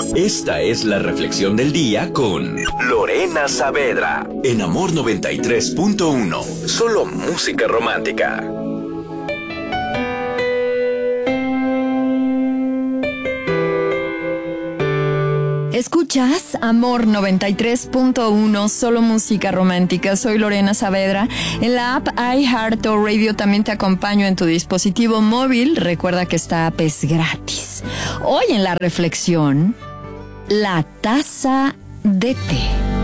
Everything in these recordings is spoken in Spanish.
Esta es la reflexión del día con Lorena Saavedra en Amor 93.1. Solo música romántica. Escuchas Amor 93.1, solo música romántica. Soy Lorena Saavedra. En la app iHeartRadio también te acompaño en tu dispositivo móvil. Recuerda que esta app es gratis. Hoy en la reflexión, la taza de té.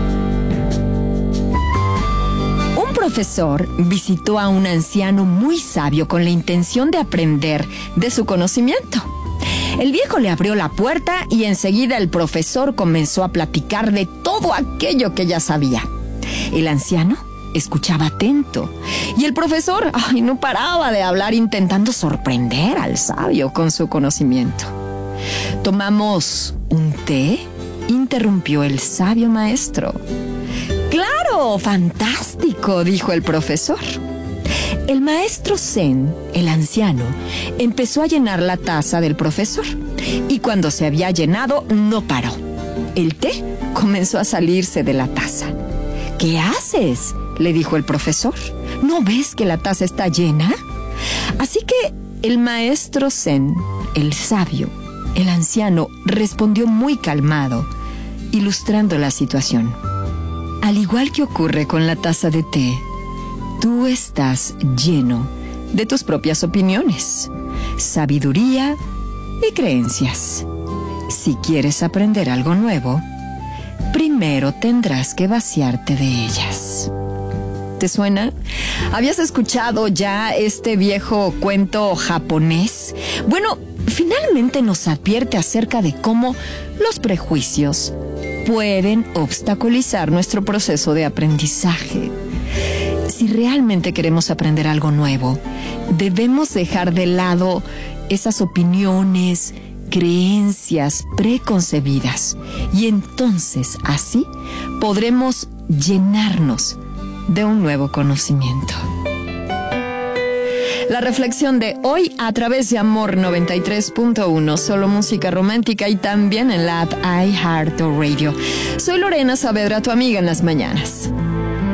Un profesor visitó a un anciano muy sabio con la intención de aprender de su conocimiento. El viejo le abrió la puerta y enseguida el profesor comenzó a platicar de todo aquello que ya sabía. El anciano escuchaba atento y el profesor no paraba de hablar intentando sorprender al sabio con su conocimiento. ¿Tomamos un té?, interrumpió el sabio maestro. ¡Claro! ¡Fantástico!, dijo el profesor. El maestro Zen, el anciano, empezó a llenar la taza del profesor y cuando se había llenado no paró. El té comenzó a salirse de la taza. ¿Qué haces?, le dijo el profesor. ¿No ves que la taza está llena? Así que el maestro Zen, el sabio, el anciano, respondió muy calmado, ilustrando la situación. Al igual que ocurre con la taza de té, tú estás lleno de tus propias opiniones, sabiduría y creencias. Si quieres aprender algo nuevo, primero tendrás que vaciarte de ellas. ¿Te suena? ¿Habías escuchado ya este viejo cuento japonés? Bueno, finalmente nos advierte acerca de cómo los prejuicios pueden obstaculizar nuestro proceso de aprendizaje. Si realmente queremos aprender algo nuevo, debemos dejar de lado esas opiniones, creencias preconcebidas y entonces así podremos llenarnos de un nuevo conocimiento. La reflexión de hoy a través de Amor 93.1, solo música romántica y también en la app iHeartRadio. Soy Lorena Saavedra, tu amiga en las mañanas.